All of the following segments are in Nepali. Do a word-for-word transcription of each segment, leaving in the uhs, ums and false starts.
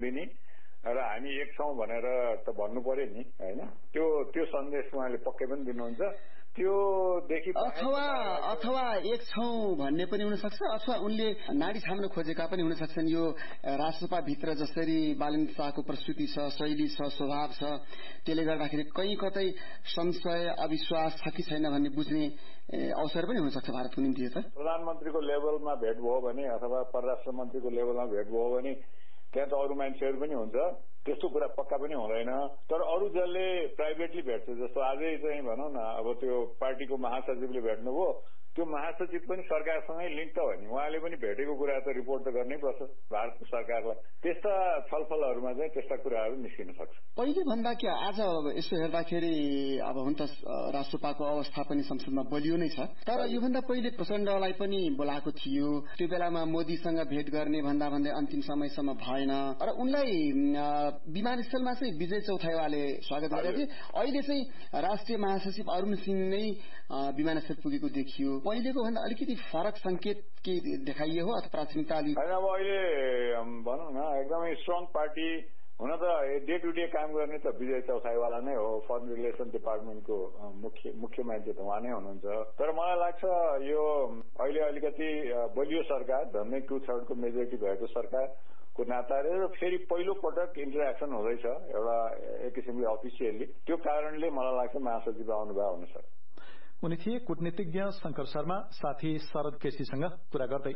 दिने र हामी एक छौं भनेर त भन्नु पर्यो नि हैन त्यो त्यो सन्देश उहाँले पक्कै पनि दिनुहुन्छ त्यो देखि अथवा अथवा एक छौं भन्ने पनि हुन सक्छ अथवा उनले नाडी छाम्न खोजेका पनि हुन सक्छन् यो राष्ट्रसभा भित्र जसरी बालन शाहको प्रस्तुति छ शैली छ स्वभाव छ त्यसले गर्दाखेरि कहीं कतै संशय अविश्वास छ कि छैन भन्ने बुझ्ने अवसर पनि हुन सक्छ भारतको निम्ति त प्रधानमन्त्रीको लेभलमा भेट भयो भने अथवा परराष्ट्र मन्त्रीको लेभलमा भेट भयो भने त्यहाँ त अरू मान्छेहरू पनि हुन्छ त्यस्तो कुरा पक्का पनि हुँदैन तर अरू जसले प्राइभेटली भेट्छ जस्तो आजै चाहिँ भनौं न अब त्यो पार्टीको महासचिवले भेट्नुभयो त्यो महासचिव पनि सरकारसँगै लिङ्क त हो नि उहाँले पनि भेटेको कुरा त रिपोर्ट त गर्नै पर्छ भारतको सरकारलाई त्यस्ता छलफलहरूमा चाहिँ त्यस्ता कुराहरू निस्किन सक्छ पहिले भन्दा के आज यसो हेर्दाखेरि अब हुन त राष्ट्रसभाको अवस्था पनि संसदमा बलियो नै छ तर योभन्दा पहिले प्रचण्डलाई पनि बोलाएको थियो त्यो बेलामा मोदीसँग भेट गर्ने भन्दा भन्दै अन्तिम समयसम्म भएन र उनलाई विमानस्थलमा चाहिँ विजय चौथाइवाले स्वागत गरेका थिए अहिले चाहिँ राष्ट्रिय महासचिव अरुण सिंह नै विमानस्थल पुगेको देखियो पहिलेको भन्दा अलिकति फरक संकेत के देखाइयो हो अथवा प्राथमिकता अलि अब अहिले भनौं न एकदमै स्ट्रङ पार्टी हुन त डे टु डे काम गर्ने त विजय चौथाइवाला नै हो फरेन रिलेसन डिपार्टमेन्टको मुख्य मुख्य मान्छे त उहाँ नै हुनुहुन्छ तर मलाई लाग्छ यो अहिले अलिकति बलियो सरकार झन्डै टु थर्डको मेजोरिटी भएको सरकारको नाताले फेरि पहिलो पटक इन्टरेक्सन हुँदैछ एउटा एक किसिमले अफिसियली त्यो कारणले मलाई लाग्छ महासचिव आउनुभयो हुन सक्छ उनी थिए कूटनीतिज्ञ शंकर शर्मा साथी शरद केसीसँग कुरा गर्दै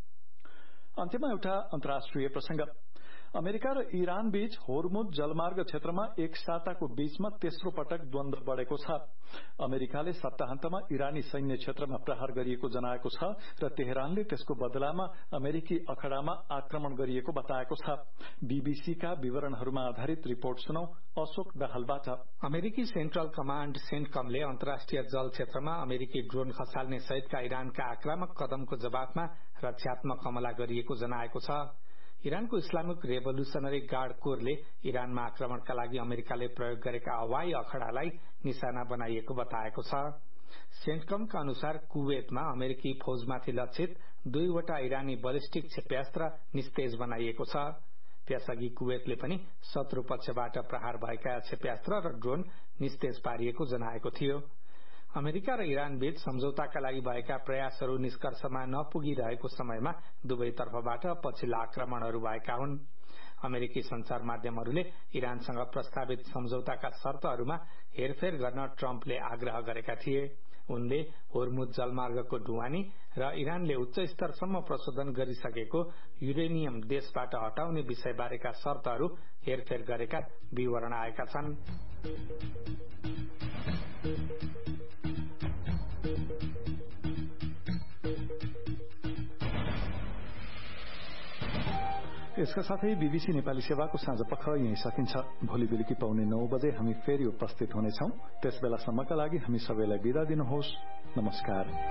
अन्त्यमा एउटा अन्तर्राष्ट्रिय प्रसंग अमेरिका र इरान बीच होर्मुज जलमार्ग क्षेत्रमा एक साताको बीचमा तेस्रो पटक द्वन्द्व बढ़ेको छ अमेरिकाले सप्ताहन्तमा इरानी सैन्य क्षेत्रमा प्रहार गरिएको जनाएको छ र तेहरानले त्यसको बदलामा अमेरिकी अखडामा आक्रमण गरिएको बताएको छ बीबीसीका विवरणहरूमा आधारित रिपोर्ट सुनौ अशोक दाहालबाट अमेरिकी सेन्ट्रल कमाण्ड सेन्टकमले अन्तर्राष्ट्रिय जल क्षेत्रमा अमेरिकी ड्रोन खसाल्ने सहितका इरानका आक्रामक कदमको जवाफमा रक्षात्मक हमला गरिएको जनाएको छ इरानको इस्लामिक रेभोल्युशनरी गार्ड कोरले इरानमा आक्रमणका लागि अमेरिकाले प्रयोग गरेका हवाई अखडालाई निशाना बनाइएको बताएको छ सेन्टकमका अनुसार कुवेतमा अमेरिकी फौजमाथि लक्षित दुईवटा इरानी बलिस्टिक क्षेप्यास्त्र निस्तेज बनाइएको छ त्यसअघि कुवेतले पनि शत्रु पक्षबाट प्रहार भएका क्षेप्यास्त्र र ड्रोन निस्तेज पारिएको जनाएको थियो अमेरिका र इरान बीच सम्झौताका लागि भएका प्रयासहरू निष्कर्षमा नपुगिरहेको समयमा दुवै तर्फबाट पछिल्ला आक्रमणहरू भएका हुन् अमेरिकी संचार माध्यमहरूले इरानसँग प्रस्तावित सम्झौताका शर्तहरूमा हेरफेर गर्न ट्रम्पले आग्रह गरेका थिए उनले होर्मुज जलमार्गको ढुवानी र इरानले उच्च स्तरसम्म प्रशोधन गरिसकेको युरेनियम देशबाट हटाउने विषयबारेका शर्तहरू हेरफेर गरेका विवरण आएका छन् यसका साथै बीबीसी नेपाली सेवाको साँझ पख यही सकिन्छ भोलि बेलुकी पाउने नौ बजे हामी फेरि उपस्थित हुनेछौं त्यसबेलासम्मका लागि हामी सबैलाई बिदा दिनुहोस् नमस्कार।